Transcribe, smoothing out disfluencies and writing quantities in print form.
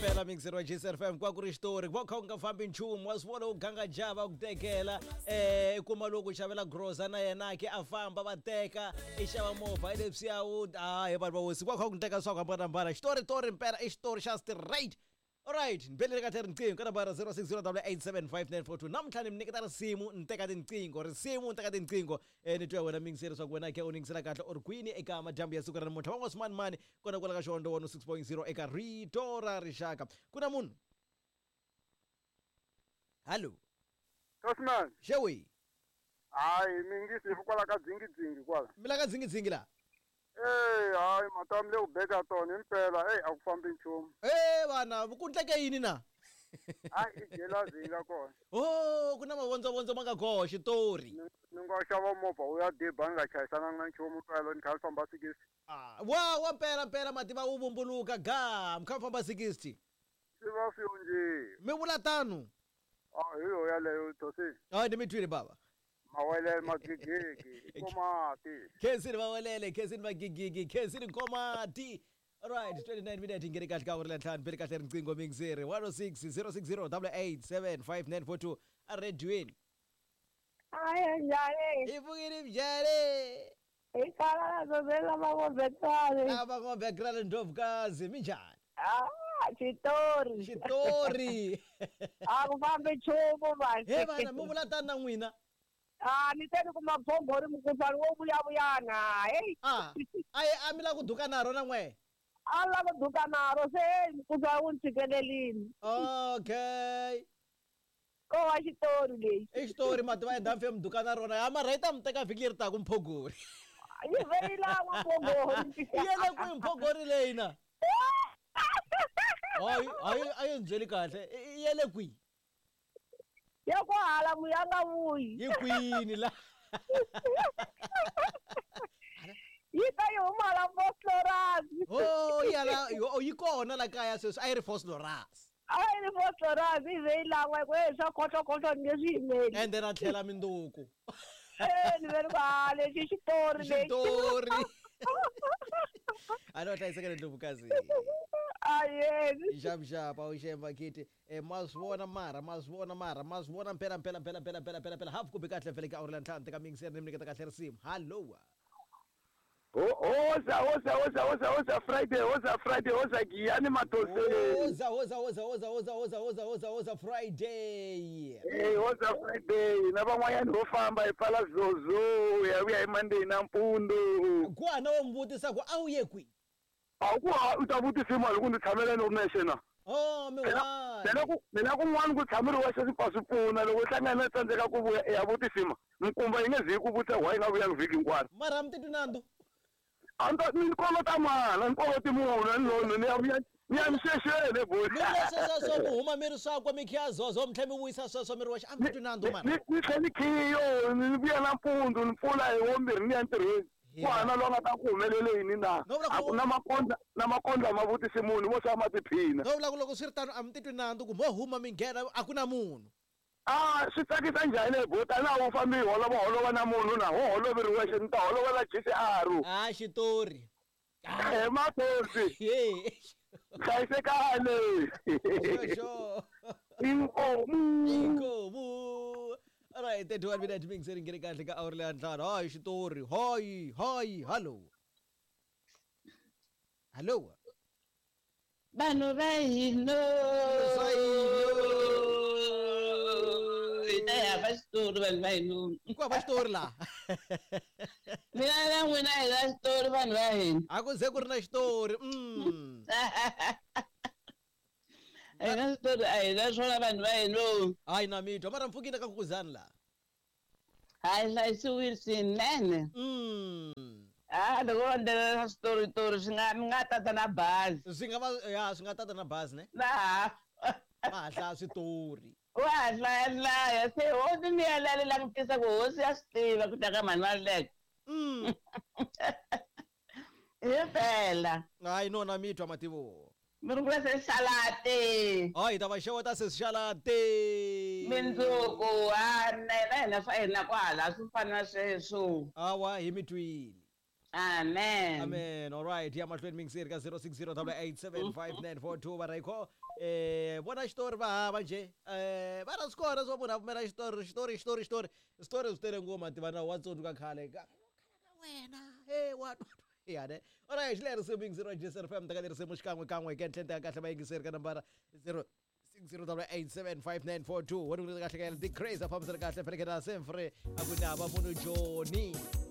impela mixero GSFM kwakuri story kwakho ungafamba nchumu wasibona uganga java ukutekela kuma loku xavela groza na yena ke afamba bateka ixava movha LFC yawu hayi vanhu vahosi kwakho kuteka swa ku hambana story impela i story xa straight. Alright, nibelele kahle riqingho ka nambara 0608759442 namhlanje mniketa risimu nteka tinqingo nteka tinqingo ni twa wena mingiseri swa ku wena ke uningisela kahle or kwini eka majambu ya siku ra namuntlha van'wa smart money kona kwala ka xondo 6.0 eka rito ra rixaka kuna munhu hallo Tosman. Shewe. Hayi mingisi kwala ka dzingi kwala. Mila ka dzingi la. Hayi matamle ubeka tona impela akufambi nchumu. Bana kunhleke yini na? Hayi igela zinga kona. Oh kuna mavondzo mangakho xitori. Ningaxava movha uya deba ngachayisana na nchumu phela ni kha famba 60. Wa mpela mativa u vumbuluka ga mkha famba 60. Siva fionje. Mi vula tano. Hiyo yaleyo tosi. Ni mitwini baba. Mawele magigigi komati. Kesini mawelele kesini magigigi kesini komati. Alright 29 minutes ngere kahle ka uri la nhlanu bele kahle riqingho mingiseri 106 aredweni. Hayi njani? Ivukile njani? Ikhala zozela mabobekale. Abangobekala ndovukazi minjani? Xitori. Akufambi nchumu manje. Bana mi vula tani na n'wina. Ni teni ku mabhombori mukutani wo vuyavuyana hey. A mi la ku duka na rona n'we. A lava ku duka naro se mukutani wu ni tshikelelini. Okay. Ko wa xitori lexi. I xitori mativa endhampfi mi duka na rona ya marayita mi teka vhiki leri taku mphogori. Yi veyila mabhombori. Yele ku mphogori leyi na. Ayi ndzeli kahle yele kwi. Ya ko hala muyanga vuyi. Yi kwini la. Yi ta yi huma la Vosloorus. Yala yi kona la kaya sweswi a yi ri Vosloorus. A yi ri Vosloorus yi veyila n'we swa khohlokhohlo ni nge swi yimeli. Ende na tlhela mindzuku. Ni veri va lexi xitori lexi. Xitori. Ano hlayiseka ndlovukazi. Yes. Xapxapa u xemba khithi masivona mpela hafu kumbe kahle vele ka awuri la ntlhanu teka mingiseri ni mi nyiketa kahle risimu hallo Oza Friday giyani matoseni. Oza Friday. Oza Friday na van'wanyani vo famba hi pfala zozo ya vuya hi Monday na mpundzu. Kwana wo mvutisa ku a wu ye kwi. U ta vutisima loko ni tshamela ni ri nexe na. Mina kun'wana ku tshamiri wexe swi pfa swi pfuna loko u hlangana na tsandzeka ku vuya ya vutisima mikumba yi nge zi yi ku vutisa why nga vuyangi vhiki hinkwaro. Mara mi titwi nandzu. Ni kolota mala ni koloti munhu ni ya mixexele boy. Mi leswi swa ku huma mi ri swakwa mi khiya zozo mi tlhe mi vuyisa sweswo mi ri wexe a mi titwi nandzu mara. Ni tlhe ni khiyo ni vuya nampundzu ni pfula hi wombirhi ni ya ntirhweni. Ku hana lo nga ta ku humelele yini na. A ku na makondla ma vutisi munhu mo swa ma tiphina. No vula ku loko swi ri tano a mi titwi nandzu ku mo huma mi nghena a ku na munhu. Swi tsakisa njhani bota na u fambi holova na munhu na ho holoveri wexe ni ta holovela GCR. Xitori. Matosi. Hlayisekane. Inkomu. Alright 31 minutes mingiseri ngere kahle ka awuri la ntlhanu hayi xitori hayi hallo. Vanhu va hino. Ina ya va xitori vanhu va hino. Ku va xitori la. Mina na n'wina hi na xitori vanhu va hina. A ku ze ku ri na xitori. Hi na xitori a hi na swona vanhu va hina. Hayi na mitwa mara mpfukile ka Khuzani la. Hayi hlayisiwile swinene. Loko va ndlela switori swi nga tata na bazi. Swi nga tata na bazi ne? Ma hlaya switori. Wa hlaya se hosi ni ya langutisa ku hosi ya swi tiva ku ta ka mani wa leke. Hi phela. Hayi nona mitwa mativo. Mi ri kula se salate. Hayi ta va xeweta se salate. Mindzuku na hina swa hina kwala swi fana sweswo. Awa hi mitwini. Amen. Amen. All right. Ya mahlweni mingisiri ka 0608875942 barayikho bona xitori va hava nje va na swikona swo munhu a pfumela xitori zitele ngoma tiva na watsonduka khale ka wena what yane all right hlere sebingisiri wa JSFM taka leri xikan'we ke nhlente ya kahle va yingiseri ka nambara 0608875942 wena u kahle ka the crazy afambisela kahle fanekele sempre a ku nava munhu Johnny